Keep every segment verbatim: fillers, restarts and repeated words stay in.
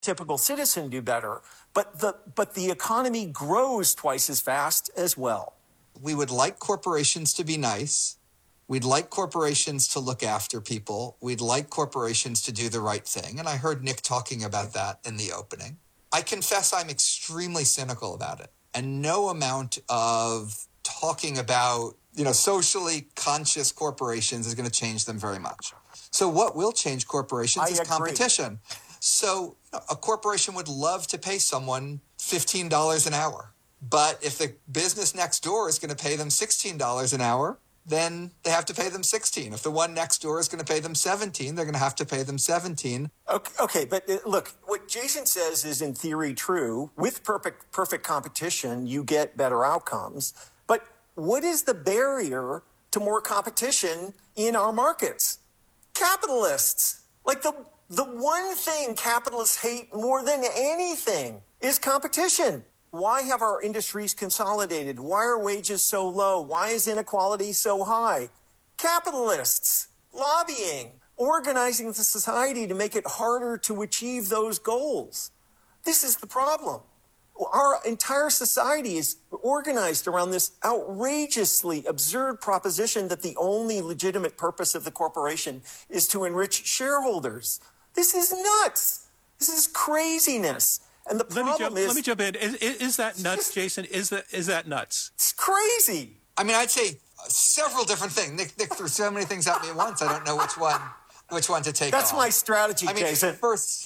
typical citizen do better, but the but the economy grows twice as fast as well. We would like corporations to be nice. We'd like corporations to look after people. We'd like corporations to do the right thing. And I heard Nick talking about that in the opening. I confess I'm extremely cynical about it. And no amount of talking about, you know, socially conscious corporations is going to change them very much. So what will change corporations I is agree. competition. So a corporation would love to pay someone fifteen dollars an hour. But if the business next door is going to pay them sixteen dollars an hour, then they have to pay them sixteen. If the one next door is going to pay them seventeen, they're going to have to pay them seventeen. Okay, okay, but uh, look, what Jason says is in theory true. With perfect perfect competition, you get better outcomes. But what is the barrier to more competition in our markets? Capitalists. Like the the one thing capitalists hate more than anything is competition. Why have our industries consolidated? Why are wages so low? Why is inequality so high? Capitalists, lobbying, organizing the society to make it harder to achieve those goals. This is the problem. Our entire society is organized around this outrageously absurd proposition that the only legitimate purpose of the corporation is to enrich shareholders. This is nuts. This is craziness. And the problem let me jump, is... Let me jump in. Is, is that nuts, Jason? Is that is that nuts? It's crazy. I mean, I'd say several different things. Nick, Nick threw so many things at me at once. I don't know which one which one to take That's on. my strategy, I mean, Jason. First,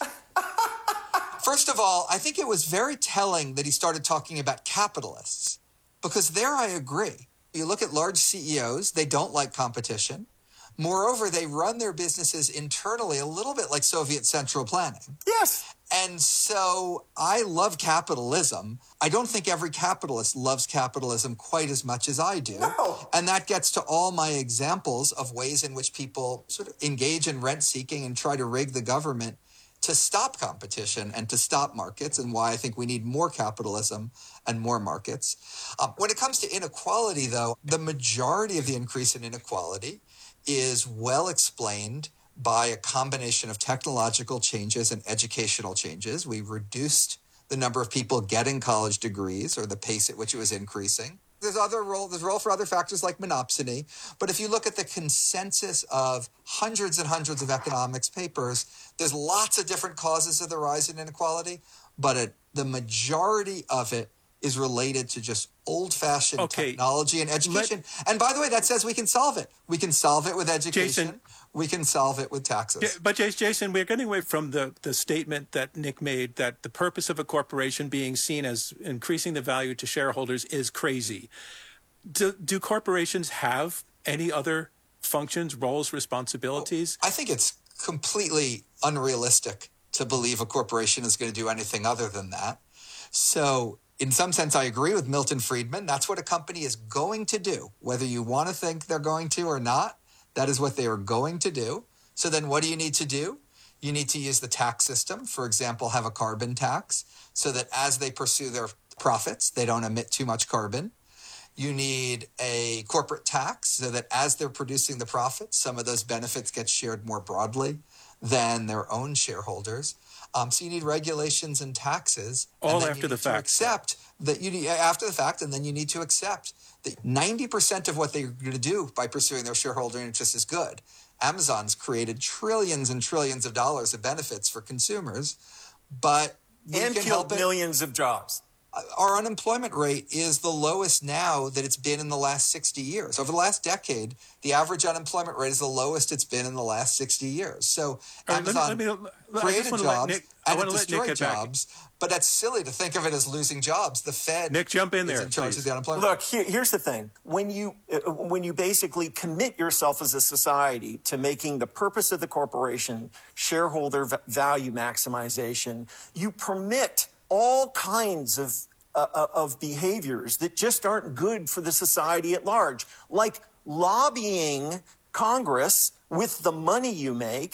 first of all, I think it was very telling that he started talking about capitalists, because there I agree. You look at large C E Os, they don't like competition. Moreover, they run their businesses internally a little bit like Soviet central planning. Yes. And so I love capitalism. I don't think every capitalist loves capitalism quite as much as I do. No. And that gets to all my examples of ways in which people sort of engage in rent seeking and try to rig the government to stop competition and to stop markets, and why I think we need more capitalism and more markets. Um, when it comes to inequality, though, the majority of the increase in inequality is well explained by a combination of technological changes and educational changes. We reduced the number of people getting college degrees, or the pace at which it was increasing. There's other role, there's role for other factors like monopsony. But if you look at the consensus of hundreds and hundreds of economics papers, there's lots of different causes of the rise in inequality, but it, the majority of it is related to just old-fashioned okay. technology and education. Let, and by the way, that says we can solve it. We can solve it with education. Jason, we can solve it with taxes. But Jason, we're getting away from the, the statement that Nick made that the purpose of a corporation being seen as increasing the value to shareholders is crazy. Do, do corporations have any other functions, roles, responsibilities? I think it's completely unrealistic to believe a corporation is going to do anything other than that. So in some sense, I agree with Milton Friedman. That's what a company is going to do. Whether you want to think they're going to or not, that is what they are going to do. So then what do you need to do? You need to use the tax system. For example, have a carbon tax so that as they pursue their profits, they don't emit too much carbon. You need a corporate tax so that as they're producing the profits, some of those benefits get shared more broadly than their own shareholders. Um, so you need regulations and taxes. All and then after you the need fact. To accept that you need, after the fact, and then you need to accept that ninety percent of what they're going to do by pursuing their shareholder interest is good. Amazon's created trillions and trillions of dollars of benefits for consumers, but we and can killed help it. millions of jobs. Our unemployment rate is the lowest now that it's been in the last sixty years. Over the last decade, the average unemployment rate is the lowest it's been in the last sixty years. So right, Amazon let me, let me, created jobs Nick, and it destroyed jobs, but that's silly to think of it as losing jobs. The Fed Nick, jump in is there, in charge please. of the unemployment Look, here, here's the thing. When you, uh, when you basically commit yourself as a society to making the purpose of the corporation shareholder v- value maximization, you permit all kinds of Uh, of behaviors that just aren't good for the society at large, like lobbying Congress with the money you make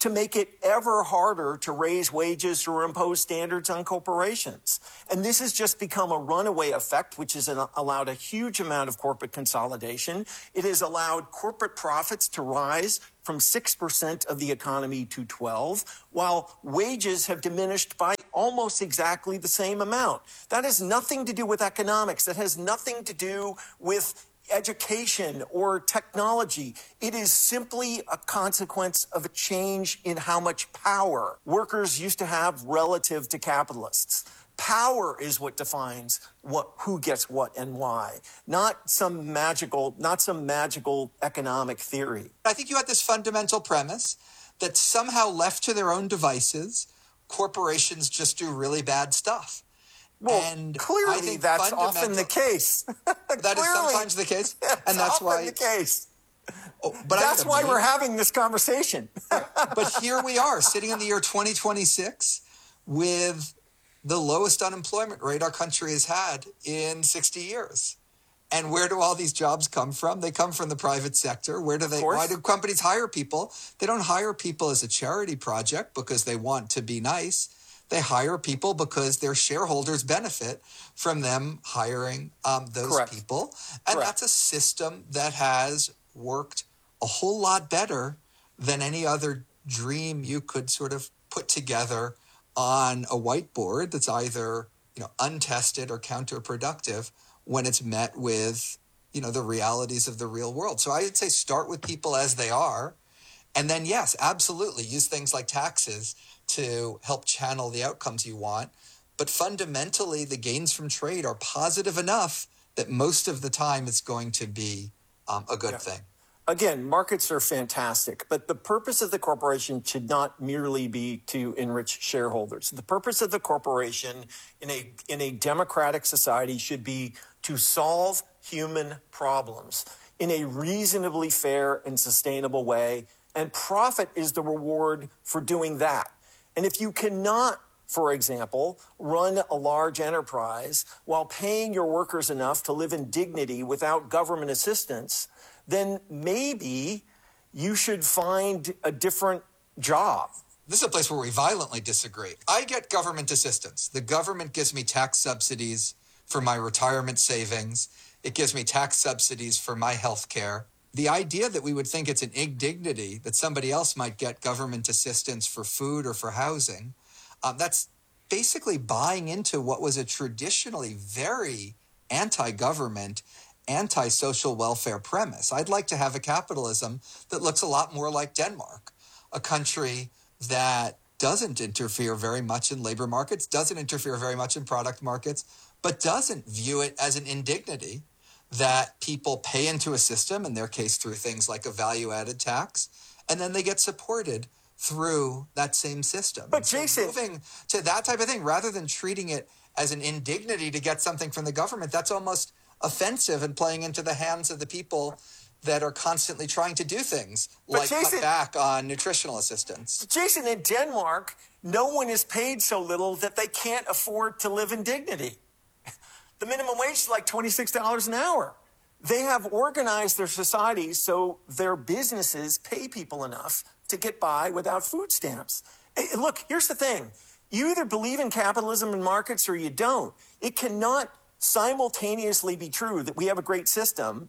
to make it ever harder to raise wages or impose standards on corporations. And this has just become a runaway effect, which has allowed a huge amount of corporate consolidation. It has allowed corporate profits to rise from six percent of the economy to twelve, while wages have diminished by almost exactly the same amount. That has nothing to do with economics. That has nothing to do with education or technology. It is simply a consequence of a change in how much power workers used to have relative to capitalists. Power is what defines what, who gets what and why, not some magical, not some magical economic theory. I think you had this fundamental premise that somehow left to their own devices, corporations just do really bad stuff. Well, and clearly I think that's often the case. That clearly, is sometimes the case, and that's often why the case. Oh, but that's I why believe, we're having this conversation. But here we are, sitting in the year twenty twenty-six with the lowest unemployment rate our country has had in sixty years. And where do all these jobs come from? They come from the private sector. Where do they? Why do companies hire people? They don't hire people as a charity project because they want to be nice. They hire people because their shareholders benefit from them hiring um, those Correct. people. And Correct. that's a system that has worked a whole lot better than any other dream you could sort of put together on a whiteboard that's either, you know, untested or counterproductive when it's met with, you know, the realities of the real world. So I would say start with people as they are. And then, yes, absolutely, use things like taxes to help channel the outcomes you want. But fundamentally, the gains from trade are positive enough that most of the time it's going to be um, a good yeah. thing. Again, markets are fantastic, but the purpose of the corporation should not merely be to enrich shareholders. The purpose of the corporation in a in a democratic society should be to solve human problems in a reasonably fair and sustainable way, and profit is the reward for doing that. And if you cannot, for example, run a large enterprise while paying your workers enough to live in dignity without government assistance, then maybe you should find a different job. This is a place where we violently disagree. I get government assistance. The government gives me tax subsidies for my retirement savings. It gives me tax subsidies for my health care. The idea that we would think it's an indignity that somebody else might get government assistance for food or for housing, um, that's basically buying into what was a traditionally very anti-government, anti-social welfare premise. I'd like to have a capitalism that looks a lot more like Denmark, a country that doesn't interfere very much in labor markets, doesn't interfere very much in product markets, but doesn't view it as an indignity that people pay into a system, in their case through things like a value-added tax, and then they get supported through that same system. But so Jason, moving to that type of thing, rather than treating it as an indignity to get something from the government, that's almost offensive and playing into the hands of the people that are constantly trying to do things like Jason, cut back on nutritional assistance. Jason, in Denmark, no one is paid so little that they can't afford to live in dignity. The minimum wage is like twenty-six dollars an hour. They have organized their societies so their businesses pay people enough to get by without food stamps. Hey, look, here's the thing. You either believe in capitalism and markets or you don't. It cannot simultaneously be true that we have a great system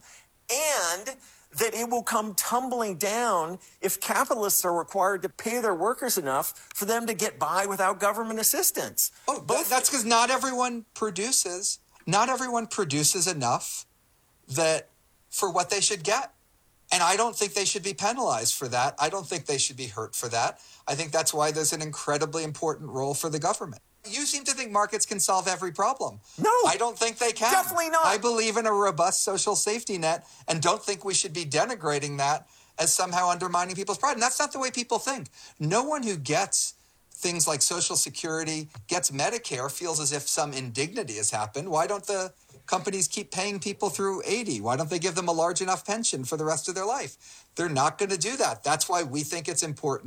and that it will come tumbling down if capitalists are required to pay their workers enough for them to get by without government assistance. Oh, Both, that's because not everyone produces, not everyone produces enough that for what they should get. And I don't think they should be penalized for that. I don't think they should be hurt for that. I think that's why there's an incredibly important role for the government. You seem to think markets can solve every problem. No. I don't think they can. Definitely not. I believe in a robust social safety net and don't think we should be denigrating that as somehow undermining people's pride. And that's not the way people think. No one who gets things like Social Security, gets Medicare, feels as if some indignity has happened. Why don't the companies keep paying people through eighty? Why don't they give them a large enough pension for the rest of their life? They're not going to do that. That's why we think it's important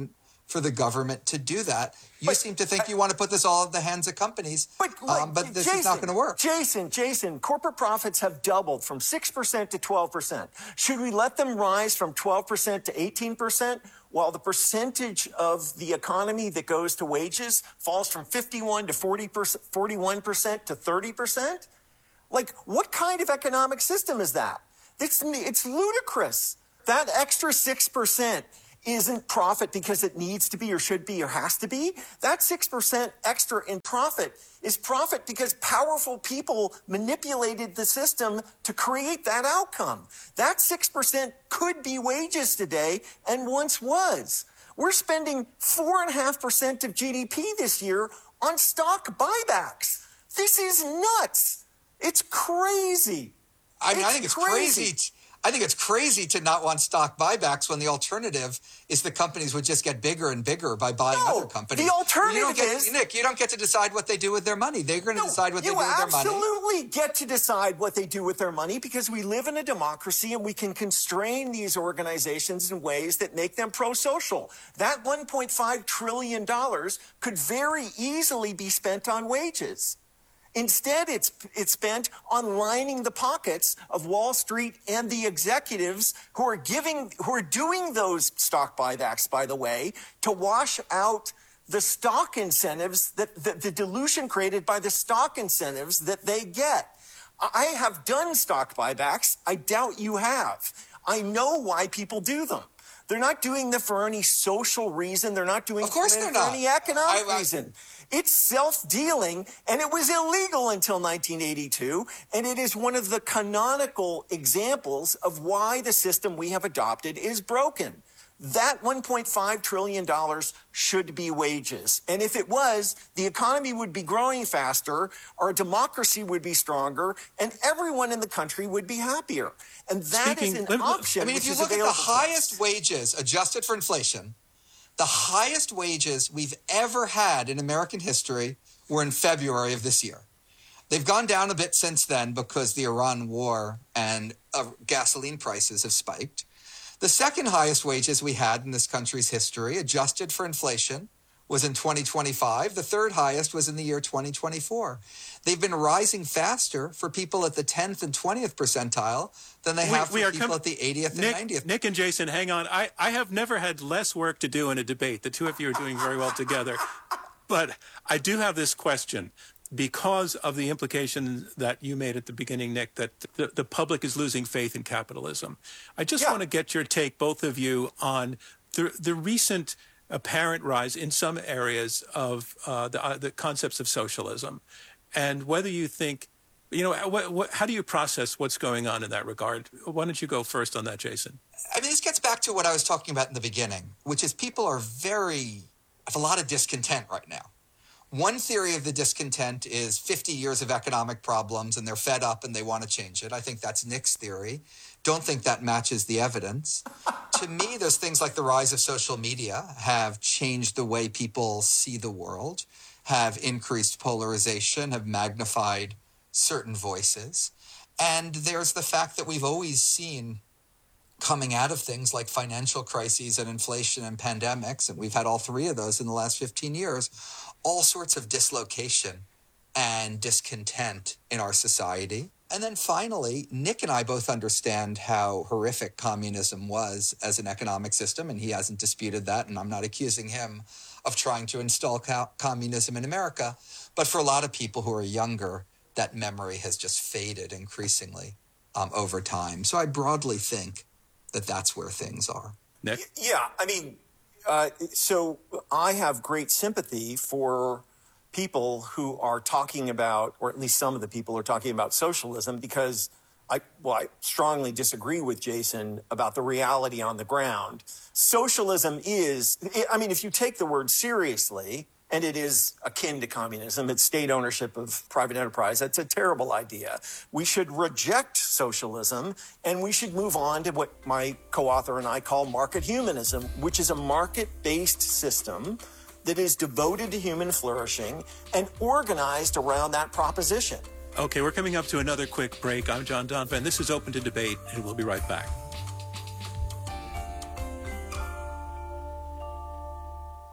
for the government to do that. You But seem to think I- you want to put this all in the hands of companies, But, like, um, but this Jason, is not going to work. Jason, Jason, corporate profits have doubled from six percent to twelve percent. Should we let them rise from twelve percent to eighteen percent while the percentage of the economy that goes to wages falls from fifty-one to forty percent, forty-one percent to thirty percent? Like, what kind of economic system is that? It's, it's ludicrous. That extra six percent isn't profit because it needs to be or should be or has to be. That six percent extra in profit is profit because powerful people manipulated the system to create that outcome. That six percent could be wages today and once was. We're spending four point five percent of G D P this year on stock buybacks. This is nuts. It's crazy. I mean, It's I think it's crazy. crazy. t- I think it's crazy to not want stock buybacks when the alternative is the companies would just get bigger and bigger by buying No, other companies. the alternative you don't get, is- Nick, you don't get to decide what they do with their money. They're going to No, decide what they you do with their money. absolutely get to decide what they do with their money because we live in a democracy and we can constrain these organizations in ways that make them pro-social. That one point five trillion dollars could very easily be spent on wages. Instead, it's it's spent on lining the pockets of Wall Street and the executives who are giving who are doing those stock buybacks, by the way, to wash out the stock incentives that the, the dilution created by the stock incentives that they get. I have done stock buybacks. I doubt you have. I know why people do them. They're not doing them for any social reason. They're not doing Of course them they're for not. any economic I- I- reason. It's self-dealing, and it was illegal until nineteen eighty-two, and it is one of the canonical examples of why the system we have adopted is broken. That one point five trillion dollars should be wages. And if it was, the economy would be growing faster, our democracy would be stronger, and everyone in the country would be happier. And that Speaking- is an let me- option I mean, which if you is look at the available to us. highest wages adjusted for inflation, the highest wages we've ever had in American history were in February of this year. They've gone down a bit since then because the Iran war and uh, gasoline prices have spiked. The second highest wages we had in this country's history, adjusted for inflation, was in twenty twenty-five. The third highest was in the year twenty twenty-four. They've been rising faster for people at the tenth and twentieth percentile than they We- have for we are people com- at the eightieth and Nick, ninetieth. Nick and Jason, hang on. I, I have never had less work to do in a debate. The two of you are doing very well together. But I do have this question because of the implication that you made at the beginning, Nick, that the, the public is losing faith in capitalism. I just Yeah. want to get your take, both of you, on the, the recent apparent rise in some areas of uh, the, uh, the concepts of socialism and whether you think, you know, what, what, how do you process what's going on in that regard? Why don't you go first on that, Jason? I mean, this gets back to what I was talking about in the beginning, which is people are very, have a lot of discontent right now. One theory of the discontent is fifty years of economic problems and they're fed up and they want to change it. I think that's Nick's theory. Don't think that matches the evidence. To me, there's things like the rise of social media have changed the way people see the world, have increased polarization, have magnified certain voices. And there's the fact that we've always seen coming out of things like financial crises and inflation and pandemics, and we've had all three of those in the last fifteen years, all sorts of dislocation and discontent in our society. And then finally, Nick and I both understand how horrific communism was as an economic system, and he hasn't disputed that, and I'm not accusing him of trying to install co- communism in America. But for a lot of people who are younger, that memory has just faded increasingly um, over time. So I broadly think that that's where things are. Nick? Yeah, I mean, uh, so I have great sympathy for people who are talking about, or at least some of the people are talking about socialism, because I, well, I strongly disagree with Jason about the reality on the ground. Socialism is, I mean, if you take the word seriously, and it is akin to communism, it's state ownership of private enterprise. That's a terrible idea. We should reject socialism, and we should move on to what my co-author and I call market humanism, which is a market-based system that is devoted to human flourishing and organized around that proposition. Okay, we're coming up to another quick break. I'm John Donovan. This is Open to Debate, and we'll be right back.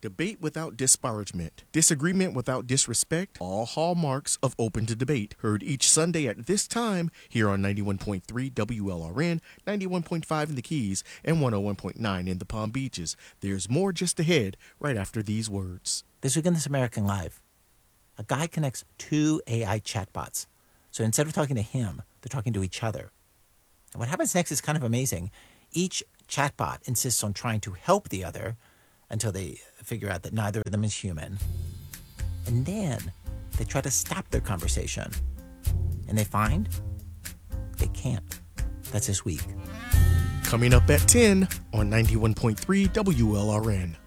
Debate without disparagement. Disagreement without disrespect. All hallmarks of Open to Debate. Heard each Sunday at this time here on ninety-one point three W L R N, ninety-one point five in the Keys, and one oh one point nine in the Palm Beaches. There's more just ahead right after these words. This week on This American Life, a guy connects two A I chatbots. So instead of talking to him, they're talking to each other. And what happens next is kind of amazing. Each chatbot insists on trying to help the other until they figure out that neither of them is human. And then they try to stop their conversation. And they find they can't. That's this week. Coming up at ten on ninety-one point three W L R N.